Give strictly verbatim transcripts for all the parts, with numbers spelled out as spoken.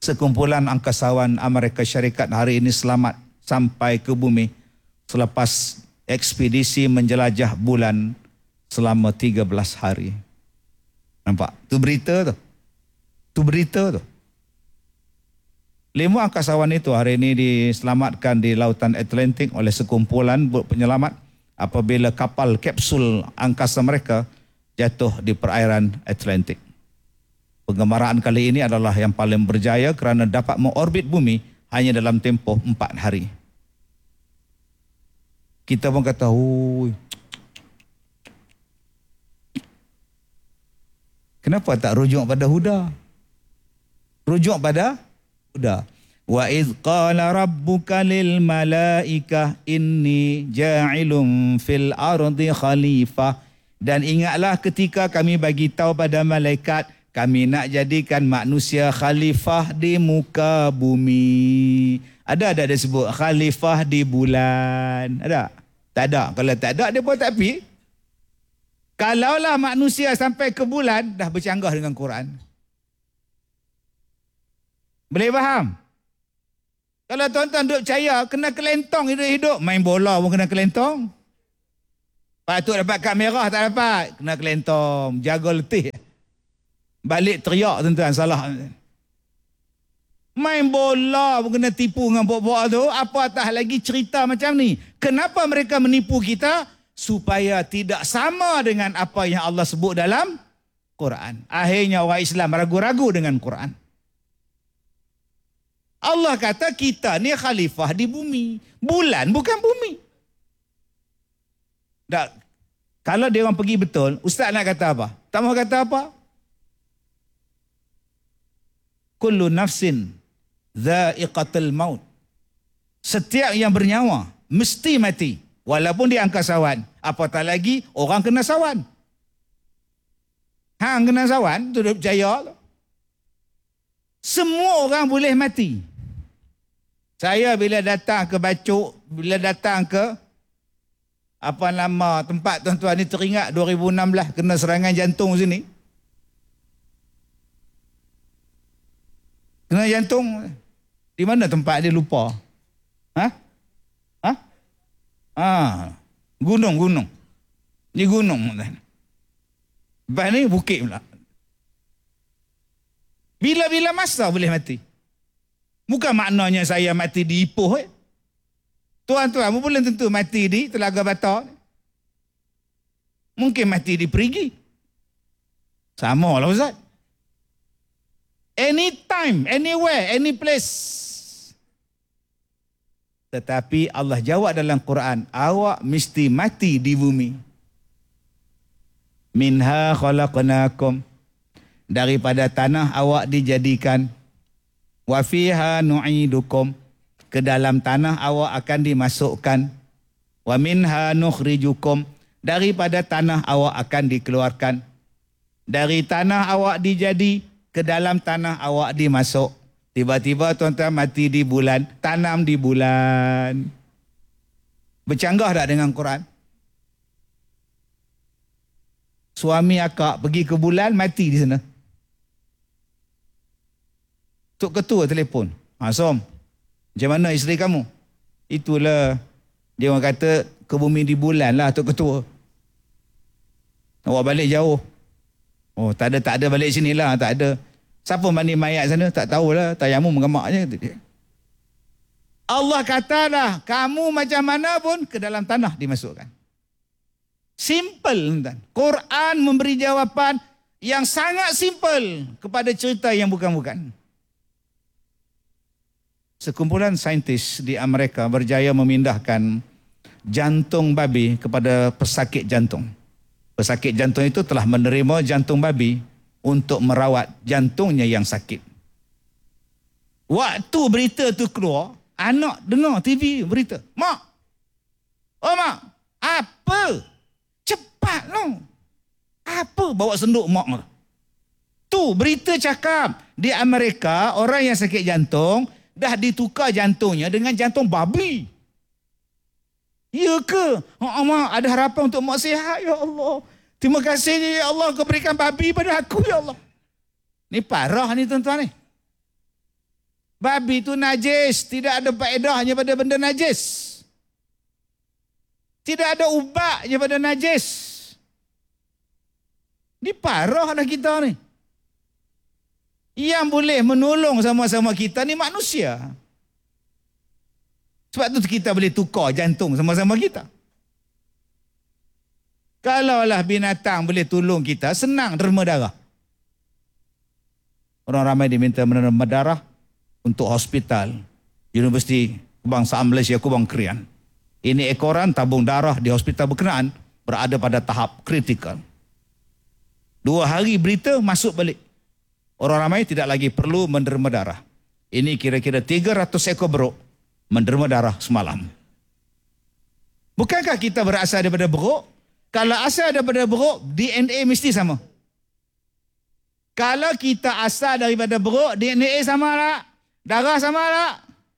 sekumpulan angkasawan Amerika Syarikat hari ini selamat sampai ke bumi selepas ekspedisi menjelajah bulan selama tiga belas hari. Nampak? Tu berita tu. Tu berita tu. Lima angkasawan itu hari ini diselamatkan di Lautan Atlantik oleh sekumpulan bot penyelamat apabila kapal kapsul angkasa mereka jatuh di perairan Atlantik. Pengembaraan kali ini adalah yang paling berjaya kerana dapat mengorbit bumi hanya dalam tempoh empat hari. Kita pun kata, hui, kenapa tak rujuk pada Huda? Rujuk pada Huda. Wa idh qala rabbuka lil malaikah inni ja'ilun fil ardi khalifah. Dan ingatlah ketika kami bagi tahu pada malaikat, kami nak jadikan manusia khalifah di muka bumi. Ada ada dia sebut khalifah di bulan? Ada? Tak ada. Kalau tak ada, dia pun tak pergi. Kalaulah manusia sampai ke bulan, dah bercanggah dengan Quran. Boleh faham? Kalau tuan-tuan duduk percaya, kena kelentong hidup-hidup. Main bola pun kena kelentong. Patut dapat kad merah, tak dapat. Kena kelentong. Jaga letih. Balik teriak tuan-tuan, salah. Main bola pun kena tipu dengan pok-pok tu. Apatah lagi cerita macam ni. Kenapa mereka menipu kita? Supaya tidak sama dengan apa yang Allah sebut dalam Quran. Akhirnya orang Islam ragu-ragu dengan Quran. Allah kata kita ni khalifah di bumi. Bulan bukan bumi. Tak. Kalau dia orang pergi betul, ustaz nak kata apa? Tak mahu kata apa? Kullu nafsin dha'iqatul maut. Setiap yang bernyawa mesti mati. Walaupun dia angkasawan. Apatah lagi orang kena sawan. Hang kena sawan, tu dia percaya. Semua orang boleh mati. Saya bila datang ke Bacuk, bila datang ke apa nama tempat tuan-tuan ni, teringat dua ribu enam belas kena serangan jantung sini. Kena jantung. Di mana tempat dia lupa? Ha? Ha? Ah, gunung-gunung. Ni gunung. Lepas ni bukit pula. Bila-bila masa boleh mati. Bukan maknanya saya mati di Ipoh. Eh. Tuan-tuan, belum tentu mati di Telaga Batak. Mungkin mati di Perigi. Sama lah Ustaz. Anytime, anywhere, any place. Tetapi Allah jawab dalam Quran, awak mesti mati di bumi. Minha khalaqnakum. Daripada tanah awak dijadikan. Wa fiha nu'idukum. Ke dalam tanah awak akan dimasukkan. Wa minha nukhrijukum. Daripada tanah awak akan dikeluarkan. Dari tanah awak dijadi, ke dalam tanah awak dimasuk. Tiba-tiba tuan-tuan mati di bulan, tanam di bulan. Bercanggah tak dengan Quran? Suami akak pergi ke bulan, mati di sana. Tok Ketua telefon. Ha, Som, macam mana isteri kamu? Itulah, dia orang kata ke bumi di bulan lah Tok Ketua. Awak balik jauh. Oh, tak ada, tak ada balik sini lah, tak ada. Siapa mandi mayat sana? Tak tahulah, tayamum mengamak je. Allah kata dah, kamu macam mana pun ke dalam tanah dimasukkan. Simple. Quran memberi jawapan yang sangat simple kepada cerita yang bukan-bukan. Sekumpulan saintis di Amerika berjaya memindahkan jantung babi kepada pesakit jantung. Pesakit jantung itu telah menerima jantung babi untuk merawat jantungnya yang sakit. Waktu berita tu keluar, anak dengar T V berita. Mak, oh mak, apa? Cepat lo. Apa bawa senduk mak? Tu berita cakap di Amerika orang yang sakit jantung dah ditukar jantungnya dengan jantung babi. Ya ke? Oh, mak, ada harapan untuk mak sihat, ya Allah. Terima kasih ya Allah, kau berikan babi pada aku, ya Allah. Ni parah ni tuan-tuan ni. Babi itu najis, tidak ada faedahnya pada benda najis. Tidak ada ubahnya pada najis. Ini parah dah kita ni. Yang boleh menolong sama-sama kita ni manusia. Sebab tu kita boleh tukar jantung sama-sama kita. Kalaulah binatang boleh tolong kita, senang derma darah. Orang ramai diminta menerima darah untuk hospital, Universiti Kebangsaan Malaysia Kubang Krian. Ini ekoran tabung darah di hospital berkenaan berada pada tahap kritikal. Dua hari berita masuk balik. Orang ramai tidak lagi perlu menderma darah. Ini kira-kira tiga ratus ekor beruk menderma darah semalam. Bukankah kita berasal daripada beruk? Kalau asal daripada beruk, D N A mesti sama. Kalau kita asal daripada beruk, D N A sama tak? Darah sama tak?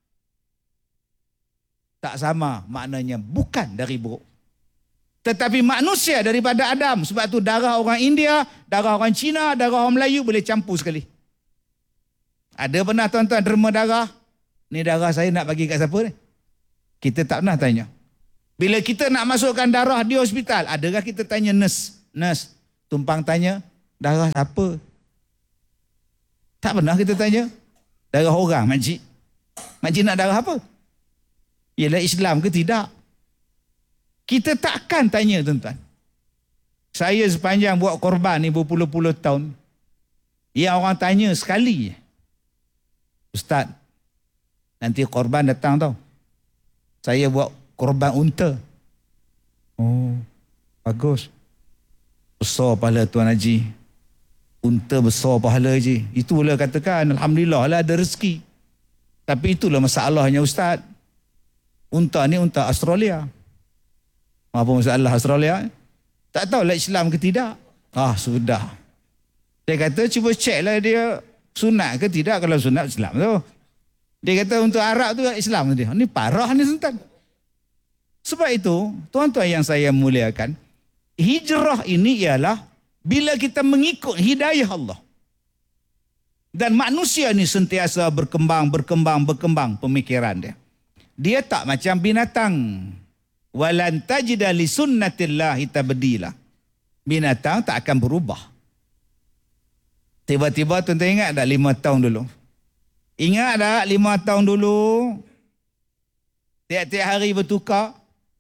Tak sama, maknanya bukan dari beruk. Tetapi manusia daripada Adam. Sebab tu darah orang India, darah orang Cina, darah orang Melayu boleh campur sekali. Ada pernah tuan-tuan derma darah? Ni darah saya nak bagi kat siapa ni? Kita tak pernah tanya. Bila kita nak masukkan darah di hospital, adakah kita tanya nurse? Nurse, tumpang tanya, darah siapa? Tak pernah kita tanya. Darah orang, makcik. Makcik nak darah apa? Ialah Islam ke tidak? Kita takkan tanya, tuan-tuan. Saya sepanjang buat korban ni berpuluh-puluh tahun, yang orang tanya sekali, Ustaz, nanti korban datang tau. Saya buat korban unta. Oh, bagus. Besar pahala Tuan Haji. Unta besar pahala je. Itulah katakan, Alhamdulillah lah ada rezeki. Tapi itulah masalahnya Ustaz. Unta ni unta Australia. Apa masalah Australia? Tak tahulah Islam ke tidak. Ah, sudah. Dia kata cuba cek lah dia sunat ke tidak. Kalau sunat Islam tu. Dia kata untuk Arab tu Islam dia. Ni parah ni tuan. Sebab itu, tuan-tuan yang saya muliakan, hijrah ini ialah bila kita mengikut hidayah Allah. Dan manusia ni sentiasa berkembang, berkembang, berkembang pemikiran dia. Dia tak macam binatang. Walan tajida li sunnatillahi tabdila. Binatang tak akan berubah. Tiba-tiba tuan-tuan ingat tak lima tahun dulu? Ingat tak lima tahun dulu? Tiap-tiap hari bertukar.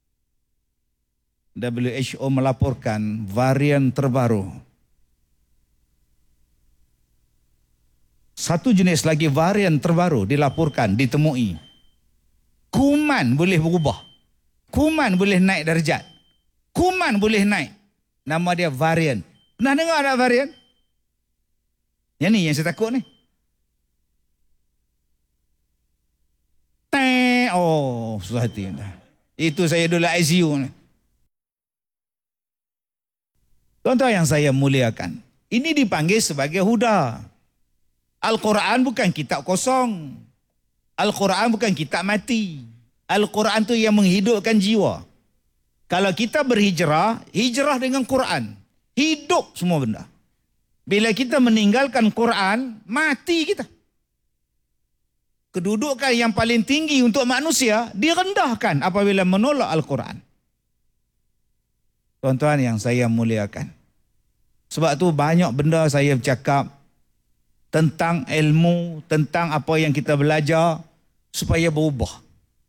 W H O melaporkan varian terbaru. Satu jenis lagi varian terbaru dilaporkan, ditemui. Kuman boleh berubah. Kuman boleh naik darjat. Kuman boleh naik. Nama dia varian. Pernah dengar ada varian? Yang ni yang saya takut ni. Teng. Oh, susah hati. Itu saya dulu I C U ni. Tuan-tuan yang saya muliakan, ini dipanggil sebagai huda. Al-Quran bukan kitab kosong. Al-Quran bukan kitab mati. Al-Quran tu yang menghidupkan jiwa. Kalau kita berhijrah, hijrah dengan Quran. Hidup semua benda. Bila kita meninggalkan Quran, mati kita. Kedudukan yang paling tinggi untuk manusia direndahkan apabila menolak Al-Quran. Tuan-tuan yang saya muliakan. Sebab tu banyak benda saya bercakap tentang ilmu, tentang apa yang kita belajar supaya berubah.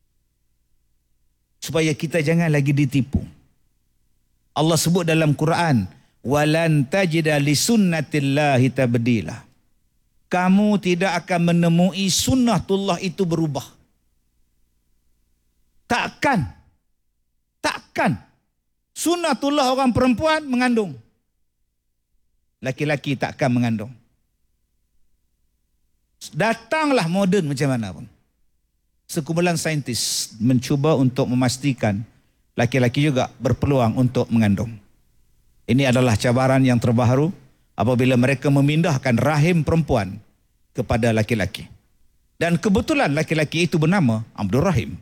Supaya kita jangan lagi ditipu. Allah sebut dalam Quran, walan tajida li sunnatillahi tabdila. Kamu tidak akan menemui sunnatullah itu berubah. Takkan. Takkan. Sunnatullah orang perempuan mengandung. Laki-laki takkan mengandung. Datanglah moden macam mana pun. Sekumpulan saintis mencuba untuk memastikan laki-laki juga berpeluang untuk mengandung. Ini adalah cabaran yang terbaru apabila mereka memindahkan rahim perempuan kepada laki-laki. Dan kebetulan laki-laki itu bernama Abdul Rahim.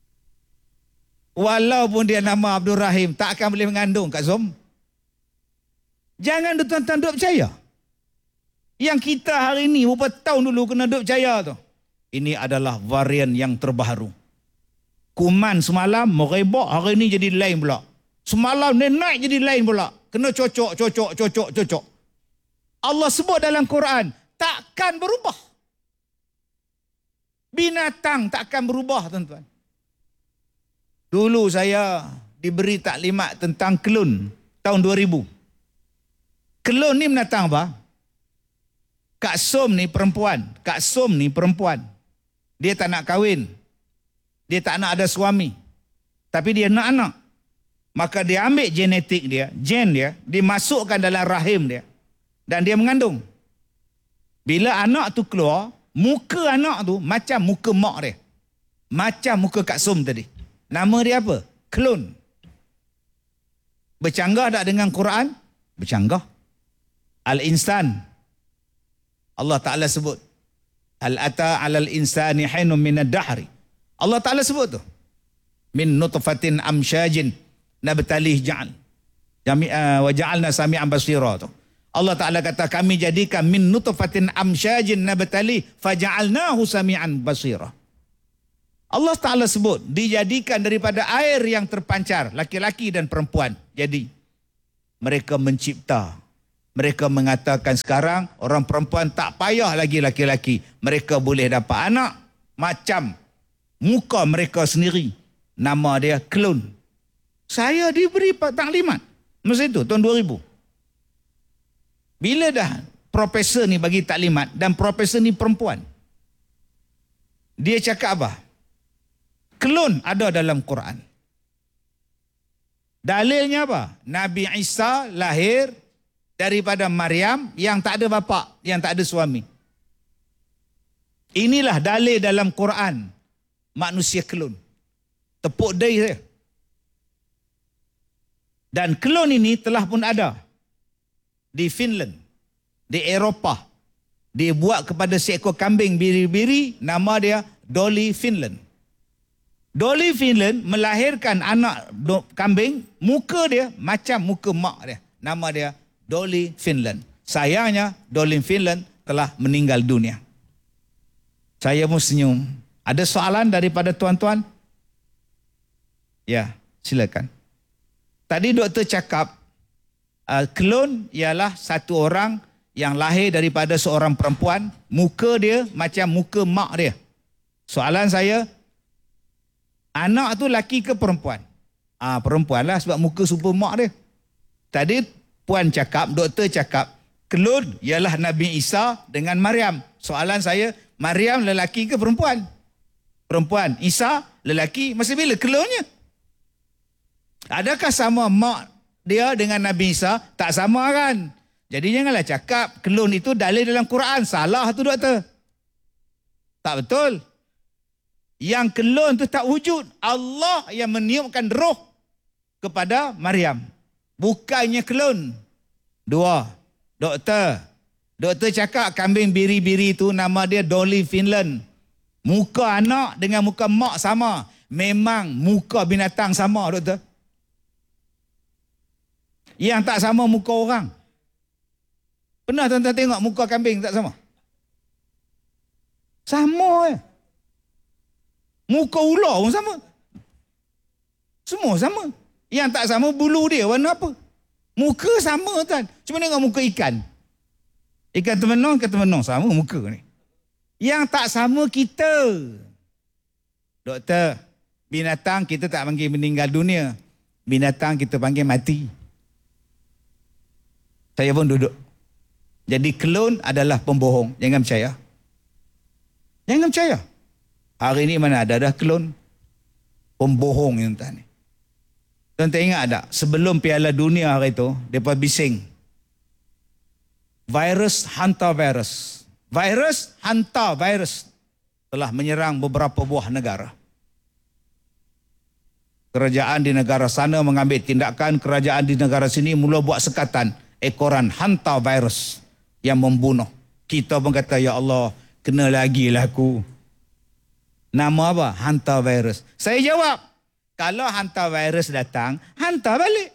Walaupun dia nama Abdul Rahim, tak akan boleh mengandung, Kak Zom. Jangan tuan-tuan duk percaya. Yang kita hari ni, berapa tahun dulu kena duk percaya tu. ini adalah varian yang terbaru. Kuman semalam merebak, hari ini jadi lain pula. Semalam ni naik jadi lain pula. Kena cocok, cocok, cocok, cocok. Allah sebut dalam Quran, takkan berubah. Binatang takkan berubah, tuan-tuan. Dulu saya diberi taklimat tentang kelun tahun dua ribu. Kelun ni binatang apa? Kak Som ni perempuan. Kak Som ni perempuan. Dia tak nak kahwin. Dia tak nak ada suami. Tapi dia nak anak. Maka dia ambil genetik dia, gen dia, dimasukkan dalam rahim dia. Dan dia mengandung. Bila anak tu keluar, muka anak tu macam muka mak dia. Macam muka Kak Som tadi. Nama dia apa? Klon. Bercanggah tak dengan Quran? Bercanggah. Al-insan. Allah Ta'ala sebut. Al-ata alal insani hinum minad dahri. Allah Ta'ala sebut tu. Min nutfatin amsyajin nabtalih ja'al. Jami'a wa ja'alna sami'an basira tu. Allah Ta'ala kata kami jadikan min nutfatin amsyajin nabtalih faja'alnahu sami'an basira. Allah Ta'ala sebut dijadikan daripada air yang terpancar laki-laki dan perempuan. Jadi mereka mencipta. Mereka mengatakan sekarang orang perempuan tak payah lagi laki-laki. Mereka boleh dapat anak macam muka mereka sendiri. Nama dia klon. Saya diberi taklimat masa itu tahun dua ribu. Bila dah profesor ni bagi taklimat dan profesor ni perempuan. Dia cakap apa? Klon ada dalam Quran. Dalilnya apa? Nabi Isa lahir daripada Maryam yang tak ada bapa, yang tak ada suami. Inilah dalil dalam Quran manusia klon. Tepuk dai saya. Dan klon ini telah pun ada di Finland, di Eropah. Dia buat kepada seekor kambing biri-biri, nama dia Dolly Finland. Dolly Finland melahirkan anak kambing, muka dia macam muka mak dia. Nama dia Dolly Finland. Sayangnya Dolly Finland telah meninggal dunia. Saya pun senyum. Ada soalan daripada tuan-tuan? Ya, silakan. Tadi doktor cakap uh, klon ialah satu orang yang lahir daripada seorang perempuan, muka dia macam muka mak dia. Soalan saya, anak tu laki ke perempuan? Ah, perempuan lah sebab muka serupa mak dia. Tadi puan cakap, doktor cakap, klon ialah Nabi Isa dengan Maryam. Soalan saya, Maryam lelaki ke perempuan? Perempuan. Isa lelaki. Masa bila klonnya? Adakah sama mak dia dengan Nabi Isa? Tak sama kan? Jadi janganlah cakap klon itu dalil dalam Quran. Salah tu doktor. Tak betul. Yang klon tu tak wujud. Allah yang meniupkan roh kepada Maryam. Bukannya klon. Dua. Doktor. Doktor cakap kambing biri-biri tu nama dia Dolly Finland. Muka anak dengan muka mak sama. Memang muka binatang sama, doktor. Yang tak sama muka orang. Pernah tuan-tuan tengok muka kambing tak sama? Sama eh. Muka ular pun sama. Semua sama. Yang tak sama bulu dia warna apa? Muka sama kan. Cuma tengok muka ikan. Ikan temenong, ikan temenong sama muka ni. Yang tak sama kita. Doktor, binatang kita tak panggil meninggal dunia. Binatang kita panggil mati. Saya pun duduk. Jadi klon adalah pembohong. Jangan percaya. Jangan percaya. Hari ini mana ada dah klon. Pembohong yang entah ni. Tuan-tuan ingat tak? Sebelum Piala Dunia hari itu, mereka bising. Virus hantar virus. Virus hantar virus. Telah menyerang beberapa buah negara. Kerajaan di negara sana mengambil tindakan. Kerajaan di negara sini mula buat sekatan. Ekoran hantar virus yang membunuh. Kita pun kata, ya Allah, kena lagi lah aku. Nama apa? Hantar virus. Saya jawab, kalau hantar virus datang, hantar balik.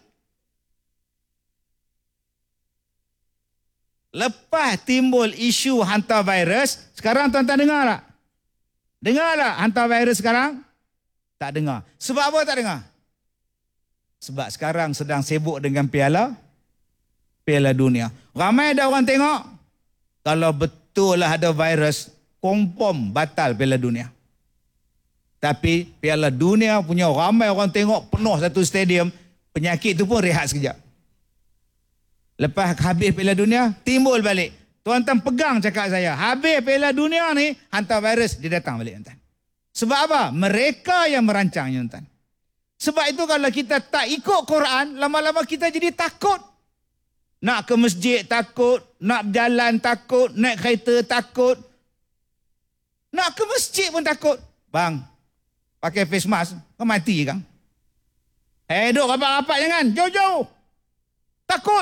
Lepas timbul isu hantar virus, sekarang tuan-tuan dengar tak? Dengar tak hantar virus sekarang? Tak dengar. Sebab apa tak dengar? Sebab sekarang sedang sibuk dengan piala piala dunia. Ramai ada orang tengok. Kalau betul lah ada virus, confirm batal piala dunia. Tapi piala dunia punya ramai orang tengok, penuh satu stadium, penyakit tu pun rehat sekejap. Lepas habis piala dunia, timbul balik. Tuan-tuan pegang cakap saya, habis piala dunia ni, hantar virus, dia datang balik tuan-tuan. Sebab apa? Mereka yang merancangnya tuan-tuan. Sebab itu kalau kita tak ikut Quran, lama-lama kita jadi takut. Nak ke masjid takut, nak berjalan takut, naik kereta takut. Nak ke masjid pun takut. Bang, pakai face mask, kau mati kan? Eh, duduk rapat-rapat jangan, jauh-jauh. Takut.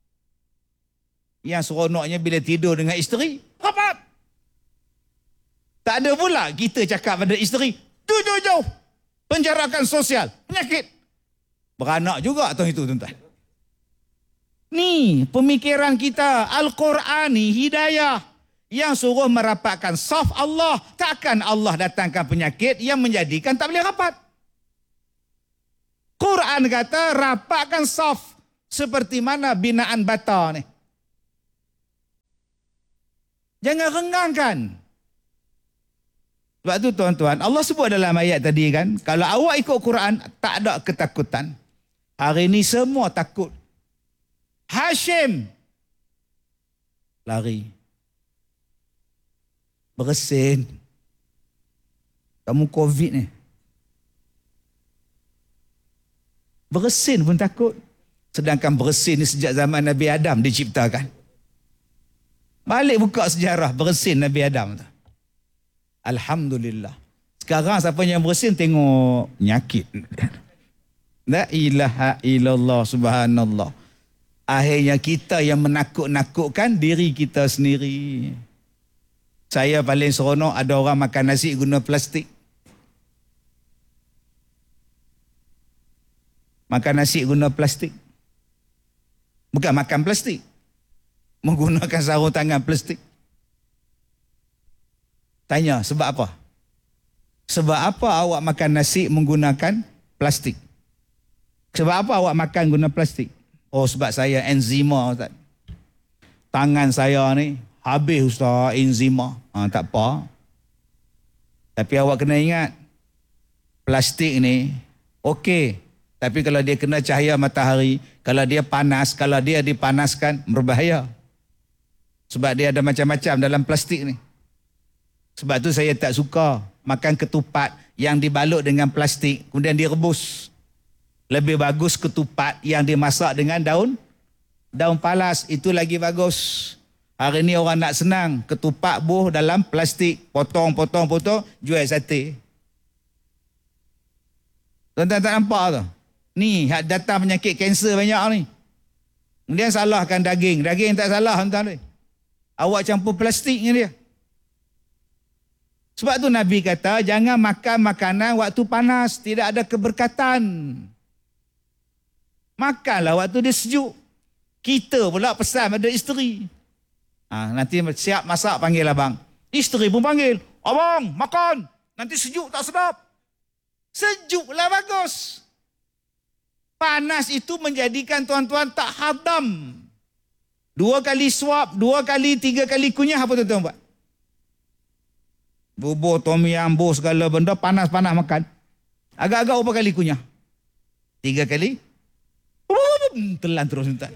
Yang seronoknya bila tidur dengan isteri, rapat. Tak ada pula kita cakap pada isteri, jauh-jauh. Penjarakan sosial, penyakit. Beranak juga tuan itu tuan-tuan. Ni pemikiran kita, Al-Quran ni hidayah. Yang suruh merapatkan saf Allah. Takkan Allah datangkan penyakit yang menjadikan tak boleh rapat. Quran kata rapatkan saf. Seperti mana binaan bata ni. Jangan renggangkan. Sebab tu tuan-tuan, Allah sebut dalam ayat tadi kan, kalau awak ikut Quran, tak ada ketakutan. Hari ni semua takut. Hashim lari. Bersin. Kamu COVID ni. Bersin pun takut. Sedangkan bersin ni sejak zaman Nabi Adam diciptakan. Balik buka sejarah bersin Nabi Adam tu. Alhamdulillah. Sekarang siapa yang bersin tengok penyakit. La ilaha illallah subhanallah. Akhirnya kita yang menakut-nakutkan diri kita sendiri. Saya paling seronok ada orang makan nasi guna plastik. Makan nasi guna plastik. Bukan makan plastik. Menggunakan sarung tangan plastik. Tanya, sebab apa? Sebab apa awak makan nasi menggunakan plastik? Sebab apa awak makan guna plastik? Oh, sebab saya enzima, Ustaz. Tangan saya ni habis, Ustaz, enzima. Ha, tak apa. Tapi awak kena ingat, plastik ni okey. Tapi kalau dia kena cahaya matahari, kalau dia panas, kalau dia dipanaskan, berbahaya. Sebab dia ada macam-macam dalam plastik ni. Sebab tu saya tak suka makan ketupat yang dibalut dengan plastik, kemudian direbus. Lebih bagus ketupat yang dimasak dengan daun daun palas, itu lagi bagus. Hari ni orang nak senang, ketupat buh dalam plastik, potong-potong-potong, jual sate. Tuan-tuan tak nampak tu? Ni datang penyakit kanser banyak ni. Kemudian salahkan daging. Daging tak salah tuan-tuan. Awak campur plastik dengan dia. Sebab tu Nabi kata, jangan makan makanan waktu panas, tidak ada keberkatan. Makanlah waktu dia sejuk. Kita pula pesan pada isteri. Ha, nanti siap masak, panggil abang. Isteri pun panggil. Abang, makan. Nanti sejuk tak sedap. Sejuklah bagus. Panas itu menjadikan tuan-tuan tak hadam. Dua kali suap, dua kali, tiga kali kunyah, apa tuan-tuan buat? Bubur, tom yam, bubur, segala benda, panas-panas makan. Agak-agak berapa kali kunyah? Tiga kali? Telan terus tuan.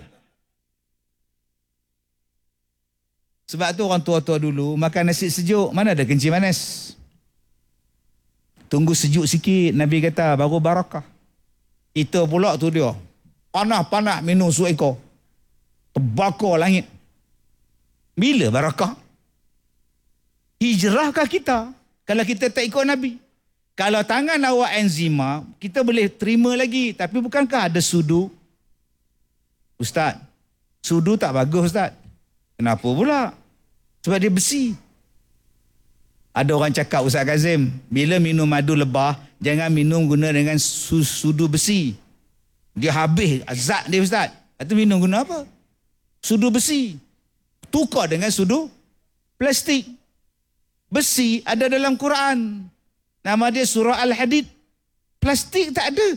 Sebab tu orang tua-tua dulu makan nasi sejuk, mana ada kencing manis. Tunggu sejuk sikit, Nabi kata, baru barakah. Kita pula tu dia, panas-panas minum susu ekor, terbakar langit. Bila barakah? Hijrahkah kita kalau kita tak ikut Nabi? Kalau tangan awak enzima, kita boleh terima lagi. Tapi bukankah ada sudu? Ustaz, sudu tak bagus, Ustaz. Kenapa pula? Sebab dia besi. Ada orang cakap, Ustaz Kazim, bila minum madu lebah, jangan minum guna dengan sudu besi. Dia habis zat dia, Ustaz. Itu minum guna apa? Sudu besi. Tukar dengan sudu plastik. Besi ada dalam Quran. Nama dia surah Al-Hadid. Plastik tak ada.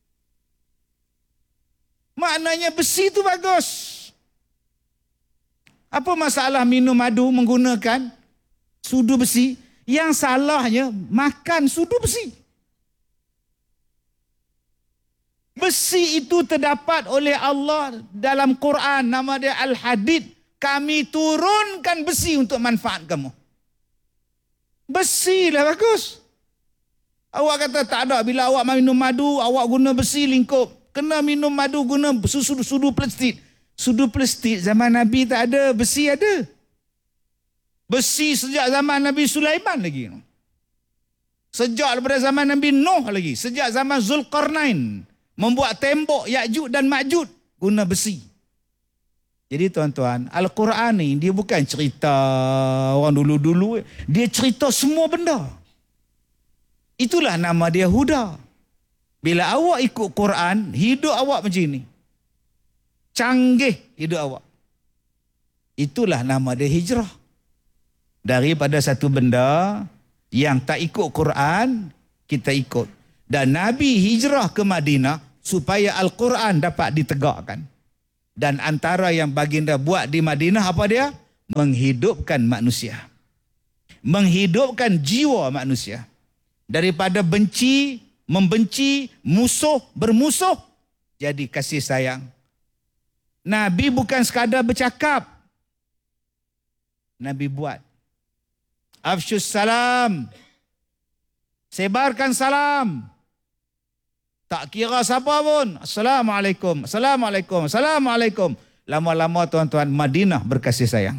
Maknanya besi itu bagus. Apa masalah minum madu menggunakan sudu besi? Yang salahnya makan sudu besi. Besi itu terdapat oleh Allah dalam Quran. Nama dia Al-Hadid. Kami turunkan besi untuk manfaat kamu. Besi lah bagus. Awak kata tak ada. Bila awak minum madu, awak guna besi lingkup. Kena minum madu guna sudu, sudu plastik. Sudu plastik zaman Nabi tak ada. Besi ada. Besi sejak zaman Nabi Sulaiman lagi. Sejak daripada zaman Nabi Nuh lagi. Sejak zaman Zulkarnain. Membuat tembok Ya'juj dan Ma'juj. Guna besi. Jadi tuan-tuan, Al-Quran ni dia bukan cerita orang dulu-dulu. Dia cerita semua benda. Itulah nama dia Huda. Bila awak ikut Quran, hidup awak macam ni. Canggih hidup awak. Itulah nama dia hijrah. Daripada satu benda yang tak ikut Quran, kita ikut. Dan Nabi hijrah ke Madinah supaya Al-Quran dapat ditegakkan. Dan antara yang baginda buat di Madinah apa dia? Menghidupkan manusia. Menghidupkan jiwa manusia. Daripada benci, membenci, musuh, bermusuh, jadi kasih sayang. Nabi bukan sekadar bercakap. Nabi buat. Afsyus salam. Sebarkan salam. Tak kira siapa pun. Assalamualaikum. Assalamualaikum. Assalamualaikum. Lama-lama tuan-tuan, Madinah berkasih sayang.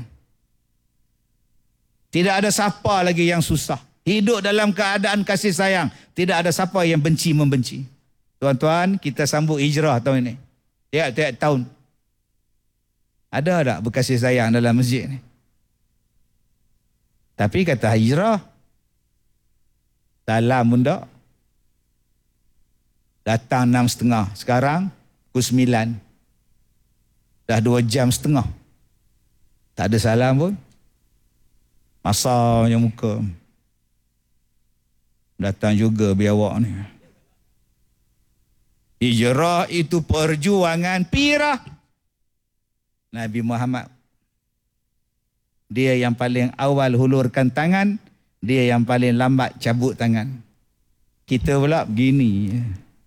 Tidak ada siapa lagi yang susah. Hidup dalam keadaan kasih sayang. Tidak ada siapa yang benci membenci. Tuan-tuan, kita sambut hijrah tahun ini. Tiap-tiap tahun. Ada tak berkasih sayang dalam masjid ni? Tapi kata hijrah. Salam pun tak. Datang enam setengah. Sekarang pukul sembilan. Dah dua jam setengah. Tak ada salam pun. Masanya muka. Datang juga biawak ni. Hijrah itu perjuangan pirah. Nabi Muhammad. Dia yang paling awal hulurkan tangan. Dia yang paling lambat cabut tangan. Kita pula begini.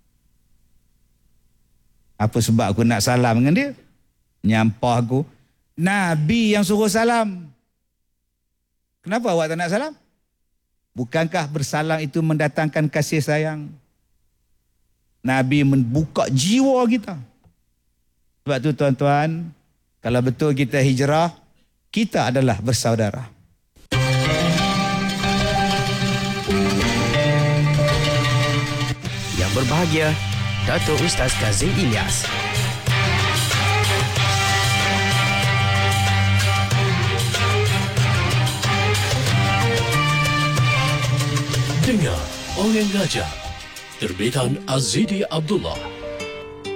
Apa sebab aku nak salam dengan dia? Nyampah aku. Nabi yang suruh salam. Kenapa awak tak nak salam? Bukankah bersalam itu mendatangkan kasih sayang? Nabi membuka jiwa kita. Sebab tu tuan-tuan, kalau betul kita hijrah, kita adalah bersaudara. Yang berbahagia, Dato' Ustaz Kazim Ilyas. Dengar Orang Gajah, terbitan Azidi Abdullah.